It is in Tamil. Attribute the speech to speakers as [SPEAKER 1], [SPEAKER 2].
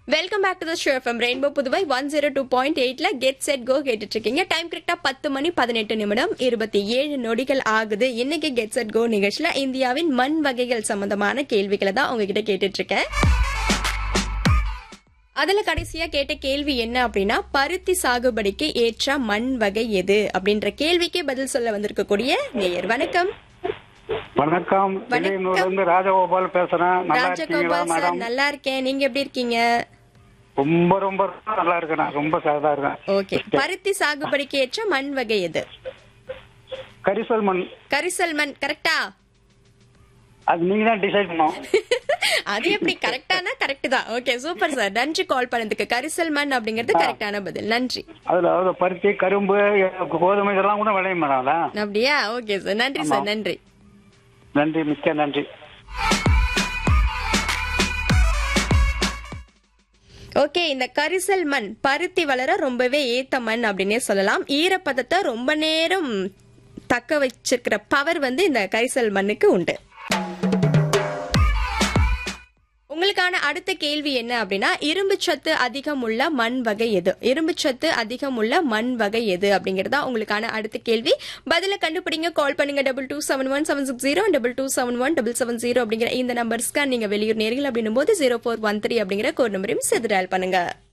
[SPEAKER 1] Welcome back to the show from rainbow Puduvai 102.8ல get set go கேட்டுட்டு இருக்கீங்க. டைம் கரெக்டா 10 மணி 18 நிமிடம் 27 நொடிகள் ஆகுது. இன்னைக்கு கெட் செட் கோ நிகழ்ச்சியில இந்தியாவின் மண் வகைகள் சம்பந்தமான கேள்விகளை தான் உங்ககிட்ட கேட்டுட்டு இருக்கேன். அதுல கடைசியா கேட்ட கேள்வி என்ன அப்படின்னா, பருத்தி சாகுபடிக்கு ஏற்ற மண் வகை எது அப்படின்ற கேள்விக்கு பதில் சொல்ல வந்திருக்கக்கூடிய நேயர். வணக்கம்.
[SPEAKER 2] வணக்கம். ராஜகோபால் பேசுறேன்.
[SPEAKER 1] ராஜகோபால் சார், நல்லா இருக்கேன். நீங்க எப்படி இருக்கீங்க?
[SPEAKER 2] ரொம்ப ரொம்ப நல்லா இருக்கேன். ரொம்ப சாதா இருக்கேன்.
[SPEAKER 1] ஓகே. பருத்தி சாகுபடிக்கு ஏற்ற மண் வகை எது?
[SPEAKER 2] கரிசல் மண்.
[SPEAKER 1] கரிசல் மண் கரெக்டா?
[SPEAKER 2] அது நீங்க தான் டிசைட் பண்ணணும்.
[SPEAKER 1] அது எப்படி கரெக்டானா கரெக்ட் தான். Okay, super sir. நன்றி கால் பண்ணதுக்கு. கரிசல் மண் அப்படிங்கிறது கரெக்டான பதில். நன்றி.
[SPEAKER 2] அதுல பருத்தி, கரும்பு, கோதுமை இதெல்லாம் கூட விளையும் மேடம்.
[SPEAKER 1] அப்படியா? ஓகே சார், நன்றி சார். நன்றி
[SPEAKER 2] நன்றி, மிக்க நன்றி.
[SPEAKER 1] ஓகே, இந்த கரிசல் மண் பருத்தி வளர ரொம்பவே ஏத்த மண் அப்படின்னே சொல்லலாம். ஈரப்பதத்தை ரொம்ப நேரம் தக்க வச்சிருக்கிற பவர் இந்த கரிசல் மண்ணுக்கு உண்டு. உங்களுக்கான அடுத்த கேள்வி என்ன அப்படின்னா, இரும்பு சத்து அதிகம் உள்ள மண் வகை எது? இரும்பு சத்து அதிகம் உள்ள மண் வகை எது அப்படிங்கறதா உங்களுக்கான அடுத்த கேள்வி. பதில கண்டுபிடிங்க. கால் பண்ணுங்க 227176 22717770 அப்படிங்கிற இந்த நம்பர்ஸ்க்கு. நீங்க வெளியூர் நேர்கள் அப்படின்னும் போது 0413 அப்படிங்கிற கோட் நம்பரையும் சேர்த்து டயல் பண்ணுங்க.